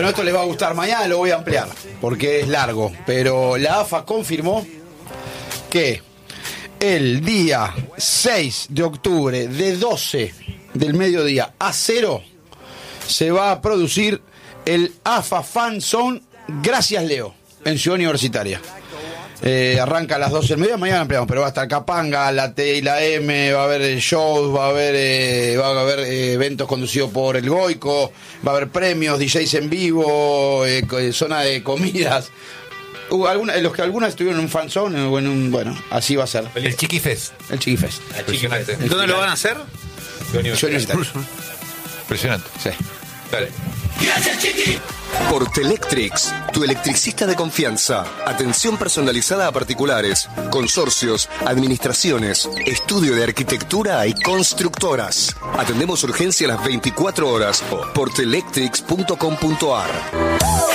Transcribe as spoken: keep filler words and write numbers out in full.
Bueno, esto les va a gustar. Mañana lo voy a ampliar porque es largo. Pero la A F A confirmó que el día seis de octubre de doce del mediodía a cero se va a producir el A F A Fan Zone Gracias Leo en Ciudad Universitaria. Eh, arranca a las doce del mediodía, mañana ampliamos, pero va a estar Capanga, la T y la M, va a haber shows, va a haber eh, va a haber eh, eventos conducidos por el Goico, va a haber premios, D Js en vivo, eh, zona de comidas. Uh, alguna, los que algunas estuvieron en un fanzone, bueno, un, bueno, así va a ser. El Chiquifest. El Chiquifest. Impresionante. ¿Dónde lo van a hacer? Universitario. Impresionante. Sí. Dale. Gracias, Chiqui. Portelectrics, tu electricista de confianza. Atención personalizada a particulares, consorcios, administraciones, estudio de arquitectura y constructoras. Atendemos urgencia a las veinticuatro horas. portelectrics punto com punto ar.